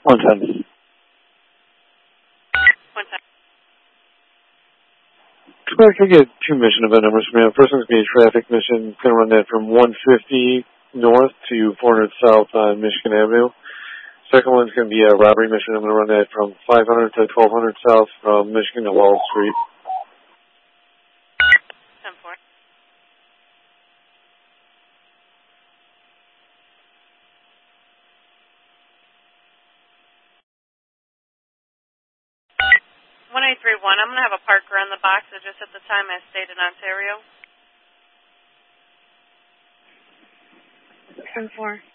110. 110. I could get two mission event numbers from you. First one's going to be a traffic mission. Going to run that from 150 north to 400 south on Michigan Avenue. Second one's going to be a robbery mission. I'm going to run that from 500 to 1200 south from Michigan to Wall Street. 10-4. I'm going to have a Parker on the box. I just at the time I stayed in Ontario. 10-4.